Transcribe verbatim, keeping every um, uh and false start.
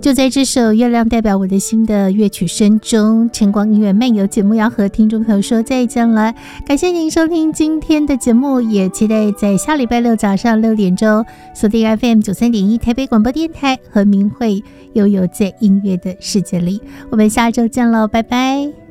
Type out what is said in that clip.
就在这首《月亮代表我的心》的乐曲声中，晨光音乐漫游节目要和听众朋友说再见了。感谢您收听今天的节目，也期待在下礼拜六早上六点钟锁定 F M 九三点一台北广播电台和明慧悠悠在音乐的世界里。我们下周见喽，拜拜。